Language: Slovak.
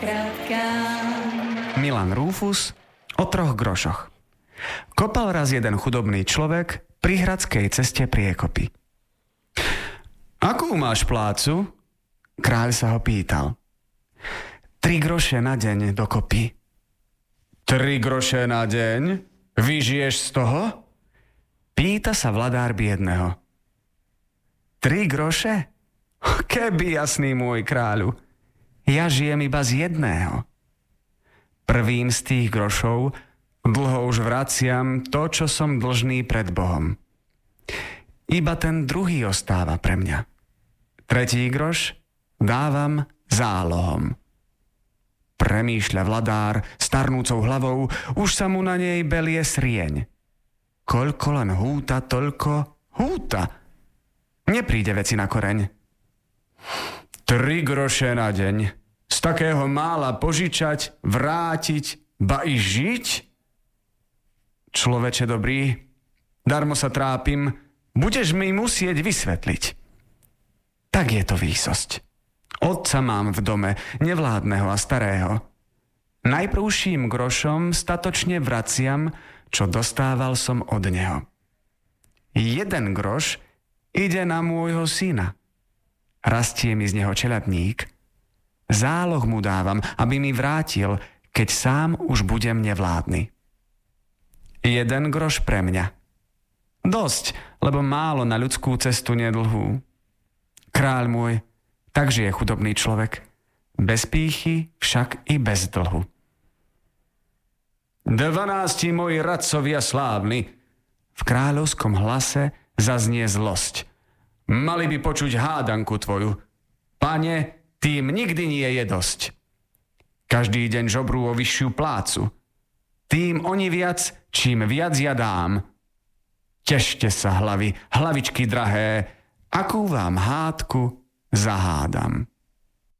Milan Rúfus o 3 grošoch. Kopal raz jeden chudobný človek pri hradskej ceste priekopy. Akú máš plácu? Kráľ sa ho pýtal. 3 groše na deň dokopy. 3 groše na deň? Vyžiješ z toho? Pýta sa vladár biedného. 3 groše? Keby jasný môj kráľu. Ja žijem iba z jedného. Prvým z tých grošov dlho už vraciam to, čo som dlžný pred Bohom. Iba ten druhý ostáva pre mňa. 3. groš dávam zálohom. Premýšľa vladár starnúcou hlavou, už sa mu na nej belie srieň. Koľko len húta, toľko húta. Nepríde veci na koreň. 3 groše na deň. Z takého mála požičať, vrátiť, ba i žiť? Človeče dobrý, darmo sa trápim, budeš mi musieť vysvetliť. Tak je to výsosť. Otca mám v dome, nevládneho a starého. Najprvším grošom statočne vraciam, čo dostával som od neho. 1 groš ide na môjho syna. Rastie mi z neho čeladník. Záloh mu dávam, aby mi vrátil, keď sám už budem nevládny. 1 groš pre mňa. Dosť, lebo málo na ľudskú cestu nedlhú. Kráľ môj, tak žije chudobný človek. Bez pýchy, však i bez dlhu. 12 moji radcovia slávni. V kráľovskom hlase zaznie zlosť. Mali by počuť hádanku tvoju. Pane, tým nikdy nie je dosť. Každý deň žobrú o vyššiu plácu. Tým oni viac, čím viac ja dám. Tešte sa hlavy, hlavičky drahé, akú vám hádku zahádam.